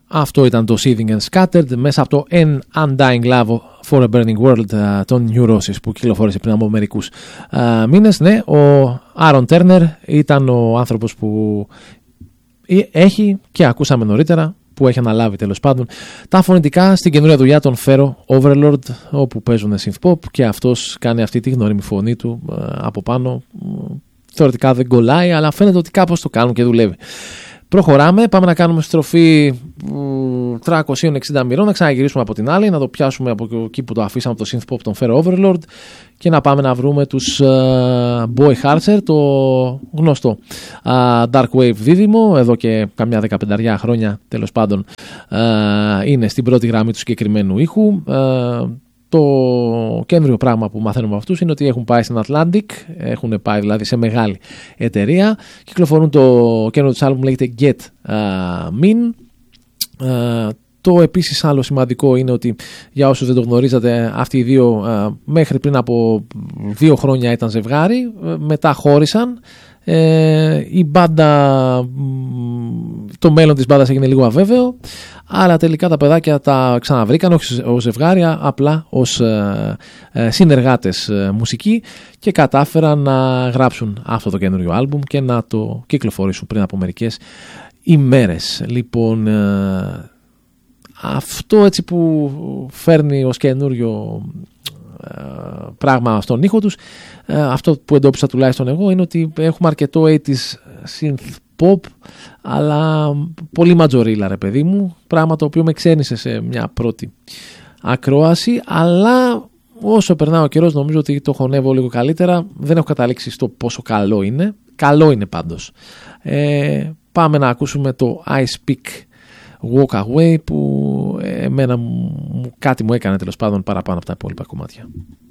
Αυτό ήταν το Seething and Scattered μέσα από το An Undying Love for a Burning World των Neurosis που κυκλοφόρησε πριν από μερικούς μήνες. Ναι, ο Aaron Turner ήταν ο άνθρωπος που έχει και ακούσαμε νωρίτερα, που έχει αναλάβει τέλος πάντων τα φωνητικά στην καινούρια δουλειά των Pharaoh Overlord, όπου παίζουν synth pop και αυτός κάνει αυτή τη γνώριμη φωνή του από πάνω. Θεωρητικά δεν κολλάει, αλλά φαίνεται ότι κάπως το κάνουν και δουλεύει. Προχωράμε, πάμε να κάνουμε στροφή 360 μοιρών, να ξαναγυρίσουμε από την άλλη, να το πιάσουμε από εκεί που το αφήσαμε από το synth pop των Pharaoh Overlord και να πάμε να βρούμε τους Boy Harcher, το γνωστό Dark Wave δίδυμο, εδώ και καμιά 15 χρόνια τέλος πάντων είναι στην πρώτη γραμμή του συγκεκριμένου ήχου. Το καινούριο πράγμα που μαθαίνουμε από αυτούς είναι ότι έχουν πάει στην Atlantic, έχουν πάει δηλαδή σε μεγάλη εταιρεία, κυκλοφορούν το καινούριο τους άλμπουμ, λέγεται Get Mean. Το επίσης άλλο σημαντικό είναι ότι, για όσους δεν το γνωρίζατε, αυτοί οι δύο μέχρι πριν από 2 χρόνια ήταν ζευγάρι, μετά χώρισαν. Η μπάντα, το μέλλον της μπάντας έγινε λίγο αβέβαιο, αλλά τελικά τα παιδάκια τα ξαναβρήκαν, όχι ως ζευγάρι, απλά ως συνεργάτες μουσικοί, και κατάφεραν να γράψουν αυτό το καινούριο άλμπουμ και να το κυκλοφορήσουν πριν από μερικές ημέρες. Λοιπόν, αυτό έτσι που φέρνει ως καινούριο πράγμα στον ήχο τους, αυτό που εντόπισα τουλάχιστον εγώ, είναι ότι έχουμε αρκετό 80's synth pop, αλλά πολύ ματζορίλα, ρε παιδί μου, πράγμα το οποίο με ξένησε σε μια πρώτη ακρόαση, αλλά όσο περνάει ο καιρός νομίζω ότι το χωνεύω λίγο καλύτερα. Δεν έχω καταλήξει στο πόσο καλό είναι. Καλό είναι πάντως. Πάμε να ακούσουμε το Ice Peak Walk Away, που εμένα κάτι μου έκανε τέλος πάντων παραπάνω από τα υπόλοιπα κομμάτια.